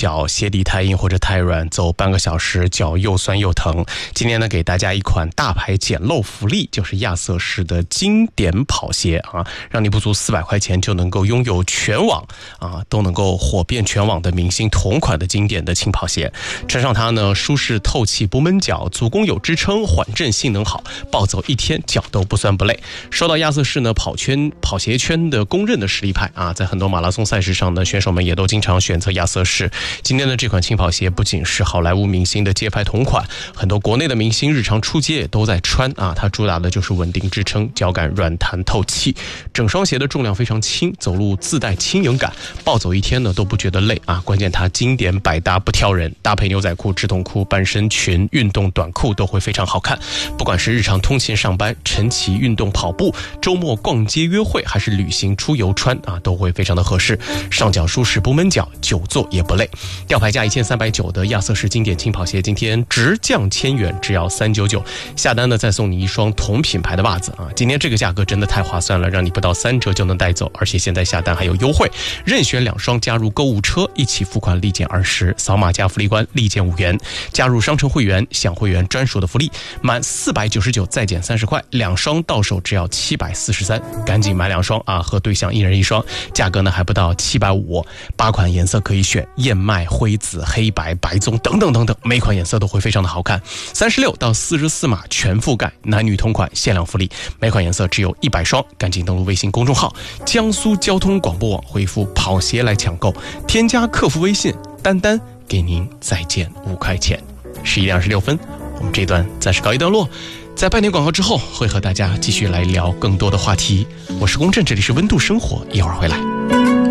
脚鞋底太硬或者太软，走半个小时脚又酸又疼。今天呢，给大家一款大牌捡漏福利，就是亚瑟士的经典跑鞋啊，让你不足400块钱就能够拥有全网都能够火遍全网的明星同款的经典的轻跑鞋。穿上它呢，舒适透气不闷脚，足弓有支撑，缓震性能好，暴走一天脚都不酸不累。说到亚瑟士呢，跑鞋圈的公认的实力派啊，在很多马拉松赛事上呢，选手们也都经常选择亚瑟士。今天的这款轻跑鞋不仅是好莱坞明星的街拍同款，很多国内的明星日常出街也都在穿啊。它主打的就是稳定支撑，脚感软弹透气，整双鞋的重量非常轻，走路自带轻盈感，暴走一天呢都不觉得累啊。关键它经典百搭不挑人，搭配牛仔裤、直筒裤、半身裙、运动短裤都会非常好看。不管是日常通勤上班、晨起运动跑步、周末逛街约会，还是旅行出游穿啊，都会非常的合适。上脚舒适不闷脚，久坐也不累。吊牌价1390的亚瑟士经典轻跑鞋，今天直降1000元，只要399。下单呢再送你一双同品牌的袜子啊！今天这个价格真的太划算了，让你不到3折就能带走，而且现在下单还有优惠，任选2双加入购物车，一起付款立减20，扫码加福利关立减5元。加入商城会员享会员专属的福利，满499再减30块，2双到手只要743，赶紧买2双啊，和对象一人1双，价格呢还不到750，8款颜色可以选，燕麦、灰紫、黑白、白棕等等等等，每款颜色都会非常的好看。36到44码全覆盖，男女同款限量福利，每款颜色只有100双，赶紧登录微信公众号江苏交通广播网，回复跑鞋来抢购，添加客服微信丹丹，给您再减5块钱。11点26分，我们这段暂时告一段落，在半点广告之后会和大家继续来聊更多的话题。我是龚震，这里是温度生活，一会儿回来。